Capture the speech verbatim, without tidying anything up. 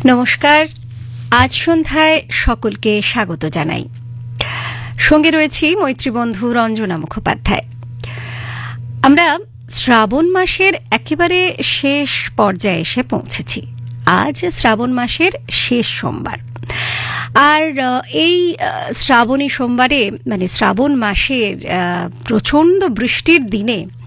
নমস্কার। আজ সন্ধ্যায় সকলকে স্বাগত জানাই। সঙ্গে রয়েছি মৈত্রীবন্ধু রঞ্জনা মুখোপাধ্যায়। আমরা শ্রাবণ মাসের একেবারে শেষ পর্যায়ে এসে পৌঁছেছি। আজ শ্রাবণ মাসের শেষ সোমবার। আর এই শ্রাবণী সোমবারে মানে শ্রাবণ মাসের প্রচণ্ড বৃষ্টির দিনে